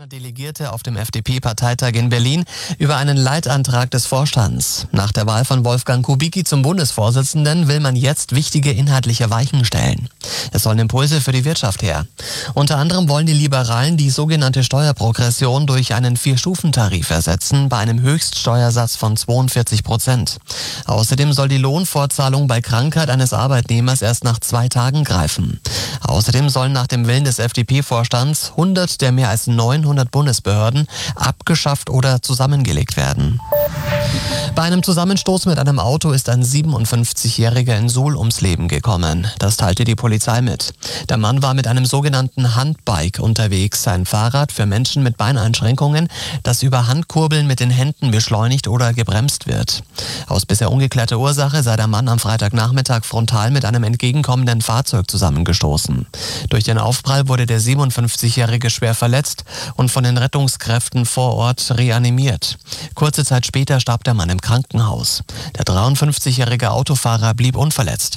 Delegierte auf dem FDP-Parteitag in Berlin über einen Leitantrag des Vorstands. Nach der Wahl von Wolfgang Kubicki zum Bundesvorsitzenden will man jetzt wichtige inhaltliche Weichen stellen. Es sollen Impulse für die Wirtschaft her. Unter anderem wollen die Liberalen die sogenannte Steuerprogression durch einen 4-Stufen-Tarif ersetzen, bei einem Höchststeuersatz von 42%. Außerdem soll die Lohnfortzahlung bei Krankheit eines Arbeitnehmers erst nach 2 Tagen greifen. Außerdem sollen nach dem Willen des FDP-Vorstands 100 der mehr als 900 Bundesbehörden abgeschafft oder zusammengelegt werden. Bei einem Zusammenstoß mit einem Auto ist ein 57-Jähriger in Suhl ums Leben gekommen. Das teilte die Polizei mit. Der Mann war mit einem sogenannten Handbike unterwegs, ein Fahrrad für Menschen mit Beineinschränkungen, das über Handkurbeln mit den Händen beschleunigt oder gebremst wird. Aus bisher ungeklärter Ursache sei der Mann am Freitagnachmittag frontal mit einem entgegenkommenden Fahrzeug zusammengestoßen. Durch den Aufprall wurde der 57-Jährige schwer verletzt und von den Rettungskräften vor Ort reanimiert. Kurze Zeit später starb der Mann im Krankenhaus. Der 53-jährige Autofahrer blieb unverletzt.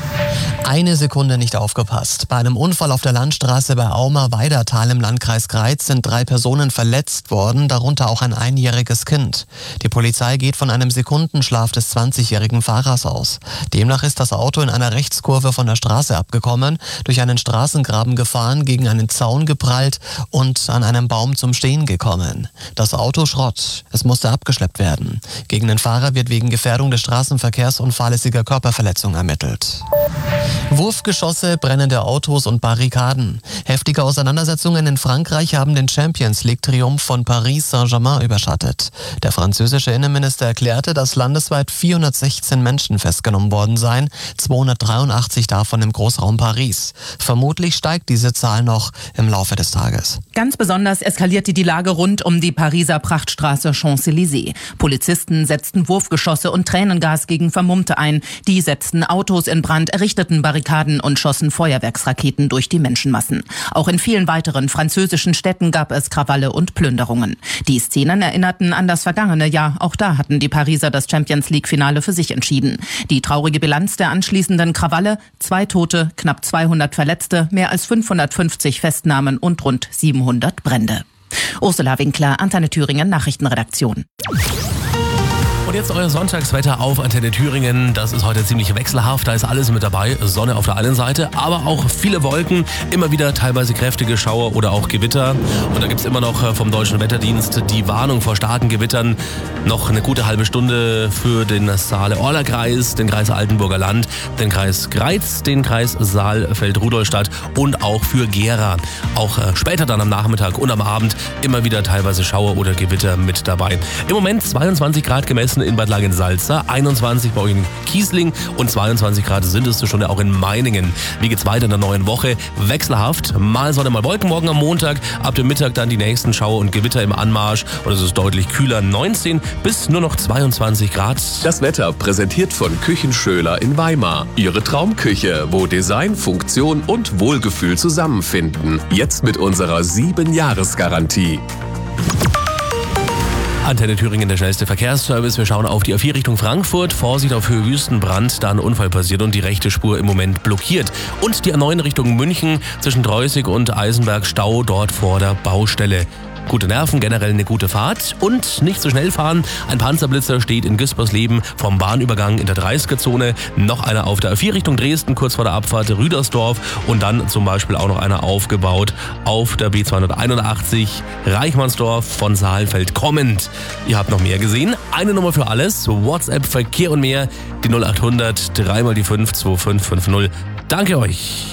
Eine Sekunde nicht aufgepasst. Bei einem Unfall auf der Landstraße bei Auma-Weidertal im Landkreis Greiz sind 3 Personen verletzt worden, darunter auch ein 1-jähriges Kind. Die Polizei geht von einem Sekundenschlaf des 20-jährigen Fahrers aus. Demnach ist das Auto in einer Rechtskurve von der Straße abgekommen, durch einen Straßengraben gefahren, gegen einen Zaun geprallt und an einem Baum zum Stehen gekommen. Das Auto Schrott. Es musste abgeschleppt werden. Gegen den Fahrer wird wegen Gefährdung des Straßenverkehrs und fahrlässiger Körperverletzung ermittelt. Wurfgeschosse, brennende Autos und Barrikaden. Heftige Auseinandersetzungen in Frankreich haben den Champions-League-Triumph von Paris Saint-Germain überschattet. Der französische Innenminister erklärte, dass landesweit 416 Menschen festgenommen worden seien, 283 davon im Großraum Paris. Vermutlich steigt diese Zahl noch im Laufe des Tages. Ganz besonders eskalierte die Lage rund um die Pariser Prachtstraße Champs-Élysées. Polizisten setzten Wurfgeschosse und Tränengas gegen Vermummte ein. Die setzten Autos in Brand, errichteten Barrikaden und schossen Feuerwerksraketen durch die Menschenmassen. Auch in vielen weiteren französischen Städten gab es Krawalle und Plünderungen. Die Szenen erinnerten an das vergangene Jahr. Auch da hatten die Pariser das Champions-League-Finale für sich entschieden. Die traurige Bilanz der anschließenden Krawalle: 2 Tote, knapp 200 Verletzte, mehr als 550 Festnahmen und rund 700 Brände. Ursula Winkler, Antenne Thüringen Nachrichtenredaktion. Und jetzt euer Sonntagswetter auf Antenne Thüringen. Das ist heute ziemlich wechselhaft, da ist alles mit dabei. Sonne auf der einen Seite, aber auch viele Wolken, immer wieder teilweise kräftige Schauer oder auch Gewitter. Und da gibt es immer noch vom Deutschen Wetterdienst die Warnung vor starken Gewittern. Noch eine gute halbe Stunde für den Saale-Orla-Kreis, den Kreis Altenburger Land, den Kreis Greiz, den Kreis Saalfeld-Rudolstadt und auch für Gera. Auch später dann am Nachmittag und am Abend immer wieder teilweise Schauer oder Gewitter mit dabei. Im Moment 22 Grad gemessen in Bad Langensalza, 21 bei euch in Kiesling und 22 Grad sind es schon auch in Meiningen. Wie geht's weiter in der neuen Woche? Wechselhaft, mal Sonne, mal Wolken morgen am Montag, ab dem Mittag dann die nächsten Schauer und Gewitter im Anmarsch und es ist deutlich kühler, 19 bis nur noch 22 Grad. Das Wetter präsentiert von Küchenschöler in Weimar. Ihre Traumküche, wo Design, Funktion und Wohlgefühl zusammenfinden. Jetzt mit unserer 7-Jahres-Garantie. Antenne Thüringen, der schnellste Verkehrsservice. Wir schauen auf die A4 Richtung Frankfurt. Vorsicht auf Höhe Wüstenbrand, da ein Unfall passiert und die rechte Spur im Moment blockiert. Und die A9 Richtung München zwischen Dreußig und Eisenberg Stau dort vor der Baustelle. Gute Nerven, generell eine gute Fahrt und nicht so schnell fahren. Ein Panzerblitzer steht in Güspersleben vom Bahnübergang in der 30er-Zone. Noch einer auf der A4 Richtung Dresden, kurz vor der Abfahrt Rüdersdorf. Und dann zum Beispiel auch noch einer aufgebaut auf der B281 Reichmannsdorf von Saalfeld kommend. Ihr habt noch mehr gesehen. Eine Nummer für alles. WhatsApp, Verkehr und mehr. Die 0800 3 mal die 5 2550. Danke euch.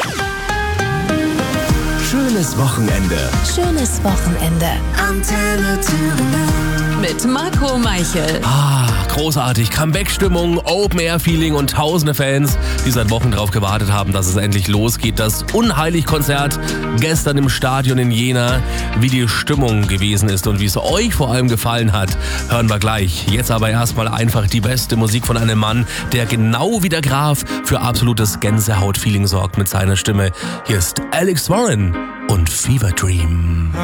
Schönes Wochenende. Schönes Wochenende. Antenne Thüringen. Mit Marco Meichel. Großartig. Comeback-Stimmung, Open-Air-Feeling und tausende Fans, die seit Wochen drauf gewartet haben, dass es endlich losgeht. Das Unheilig-Konzert gestern im Stadion in Jena. Wie die Stimmung gewesen ist und wie es euch vor allem gefallen hat, hören wir gleich. Jetzt aber erstmal einfach die beste Musik von einem Mann, der genau wie der Graf für absolutes Gänsehaut-Feeling sorgt mit seiner Stimme. Hier ist Alex Warren und Fever Dream.